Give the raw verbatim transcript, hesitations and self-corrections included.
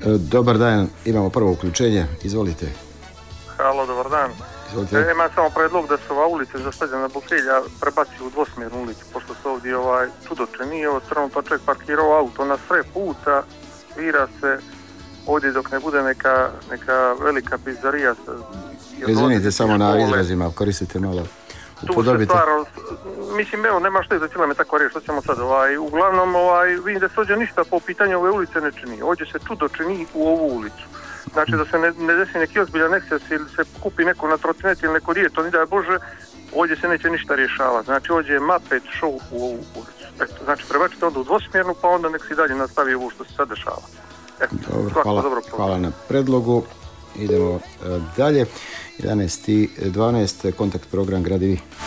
Dobar dan, imamo prvo uključenje, izvolite. Halo, dobar dan. Izvolite. E, imam samo predlog da se ova ulica za stadiona Bokelja prebaci u dvosmjernu ulicu, pošto se ovdje ovaj čudoče nije, ovo trenutno čovjek parkirao auto na sred puta, vira se ovdje dok ne bude neka, neka velika pizzarija. Izvinite samo na izrazima, koristite malo. Tu se stvarno, mislim, evo, nema što je za cijela me tako riječ, što ćemo sad, ovaj, uglavnom, ovaj, vidim da se ovdje ništa po pitanju ove ulice ne čini, ovdje se čudo čini u ovu ulicu. Znači da se ne, ne desi neki ozbiljan eksces ili se kupi neko na trotinet ili neko riječ, to ni da je Bože, ovdje se neće ništa rješavati. Znači ovdje je Muppet show u ovu ulicu. Eto, znači prebacite onda u dvosmjernu pa onda nek si dalje nastavi ovo što se sad dešava. Eto, dobro, hvala, dobro hvala na predlogu. Idemo uh, dalje. jedanaest i dvanaest kontakt program Gradivi.